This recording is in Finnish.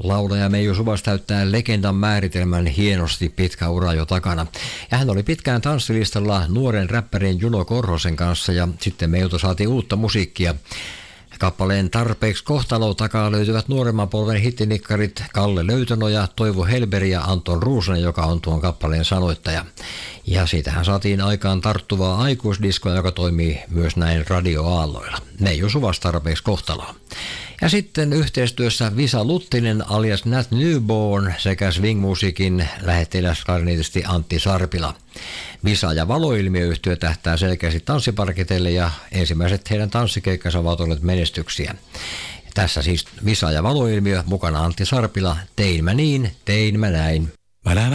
Laulaja Meiju Suvas täyttää legendan määritelmän, hienosti pitkä ura jo takana. Ja hän oli pitkään tanssilistalla nuoren räppärin Juno Korhosen kanssa ja sitten Meiltä saatiin uutta musiikkia. Kappaleen Tarpeeksi kohtalo takaa löytyvät nuoremman polven hittinikkarit Kalle Löytönoja, Toivo Helberi ja Anton Ruusunen, joka on tuon kappaleen sanoittaja. Ja siitähän saatiin aikaan tarttuvaa aikuisdiskoa, joka toimii myös näin radioaalloilla. Meiju Suvas Tarpeeksi kohtaloa. Ja sitten yhteistyössä Visa Luttinen alias Nat Newborn sekä swing-musiikin lähettiläs klarinetisti Antti Sarpila. Visa- ja Valoilmiö-yhtiö tähtää selkeästi tanssiparketelle ja ensimmäiset heidän tanssikeikkansa ovat olleet menestyksiä. Tässä siis Visa- ja Valoilmiö, mukana Antti Sarpila, Tein mä niin, tein mä näin.